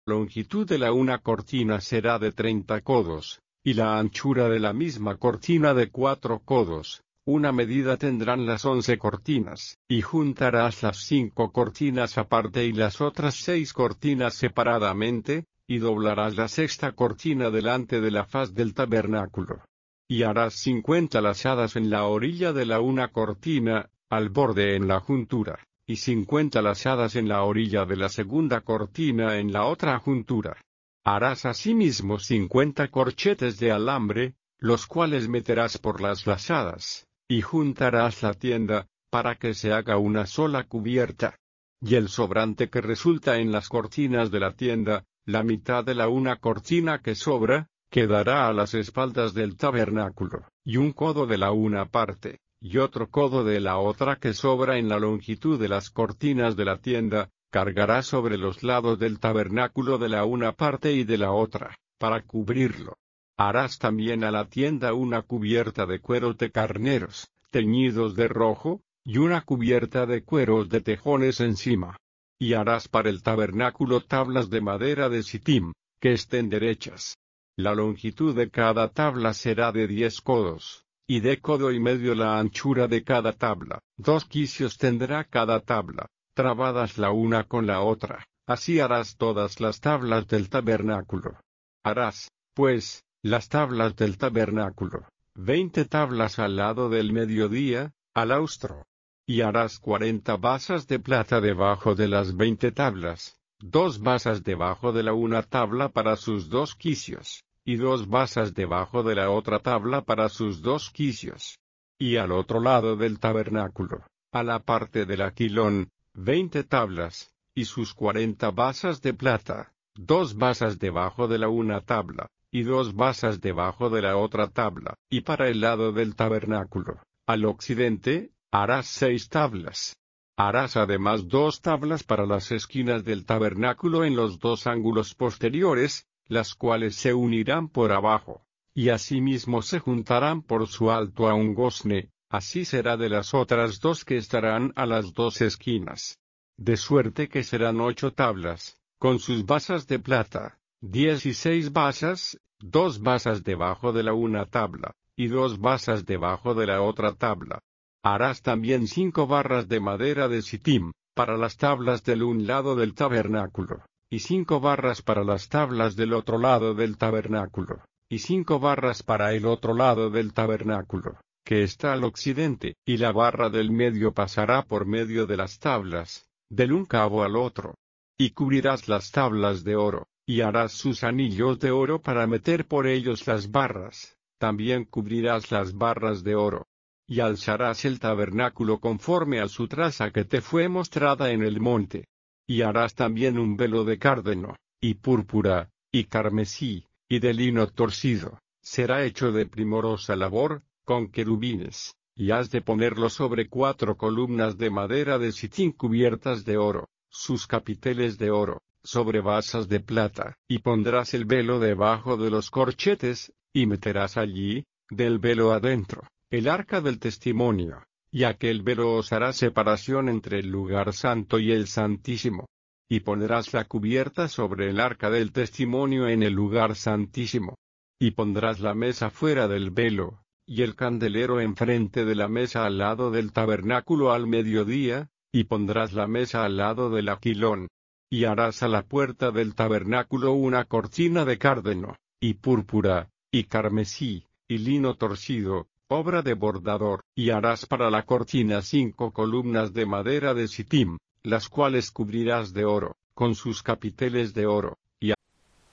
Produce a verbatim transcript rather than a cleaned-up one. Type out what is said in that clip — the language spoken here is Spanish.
Longitud de la una cortina será de treinta codos, y la anchura de la misma cortina de cuatro codos. Una medida tendrán las once cortinas, y juntarás las cinco cortinas aparte y las otras seis cortinas separadamente, y doblarás la sexta cortina delante de la faz del tabernáculo. Y harás cincuenta lazadas en la orilla de la una cortina, al borde en la juntura, y cincuenta lazadas en la orilla de la segunda cortina en la otra juntura. Harás asimismo cincuenta corchetes de alambre, los cuales meterás por las lazadas, y juntarás la tienda, para que se haga una sola cubierta. Y el sobrante que resulta en las cortinas de la tienda, la mitad de la una cortina que sobra, quedará a las espaldas del tabernáculo, y un codo de la una parte, y otro codo de la otra que sobra en la longitud de las cortinas de la tienda, cargará sobre los lados del tabernáculo de la una parte y de la otra, para cubrirlo. Harás también a la tienda una cubierta de cueros de carneros, teñidos de rojo, y una cubierta de cueros de tejones encima. Y harás para el tabernáculo tablas de madera de sitim, que estén derechas. La longitud de cada tabla será de diez codos, y de codo y medio la anchura de cada tabla. Dos quicios tendrá cada tabla, trabadas la una con la otra. Así harás todas las tablas del tabernáculo. Harás, pues, las tablas del tabernáculo, veinte tablas al lado del mediodía, al austro. Y harás cuarenta basas de plata debajo de las veinte tablas, dos basas debajo de la una tabla para sus dos quicios, y dos basas debajo de la otra tabla para sus dos quicios. Y al otro lado del tabernáculo, a la parte del aquilón, veinte tablas, y sus cuarenta basas de plata, dos basas debajo de la una tabla, y dos basas debajo de la otra tabla, y para el lado del tabernáculo, al occidente, harás seis tablas. Harás además dos tablas para las esquinas del tabernáculo en los dos ángulos posteriores, las cuales se unirán por abajo, y asimismo se juntarán por su alto a un gozne, así será de las otras dos que estarán a las dos esquinas. De suerte que serán ocho tablas, con sus basas de plata, dieciséis basas, dos basas debajo de la una tabla, y dos basas debajo de la otra tabla. Harás también cinco barras de madera de sitim, para las tablas del un lado del tabernáculo, y cinco barras para las tablas del otro lado del tabernáculo, y cinco barras para el otro lado del tabernáculo, que está al occidente, y la barra del medio pasará por medio de las tablas, del un cabo al otro. Y cubrirás las tablas de oro, y harás sus anillos de oro para meter por ellos las barras, también cubrirás las barras de oro. Y alzarás el tabernáculo conforme a su traza que te fue mostrada en el monte. Y harás también un velo de cárdeno, y púrpura, y carmesí, y de lino torcido. Será hecho de primorosa labor, con querubines, y has de ponerlo sobre cuatro columnas de madera de sitín cubiertas de oro, sus capiteles de oro, sobre basas de plata. Y pondrás el velo debajo de los corchetes, y meterás allí, del velo adentro, el arca del testimonio, y aquel velo os hará separación entre el lugar santo y el santísimo. Y pondrás la cubierta sobre el arca del testimonio en el lugar santísimo. Y pondrás la mesa fuera del velo, y el candelero enfrente de la mesa al lado del tabernáculo al mediodía, y pondrás la mesa al lado del aquilón. Y harás a la puerta del tabernáculo una cortina de cárdeno, y púrpura, y carmesí, y lino torcido, obra de bordador, y harás para la cortina cinco columnas de madera de sitim, las cuales cubrirás de oro, con sus capiteles de oro.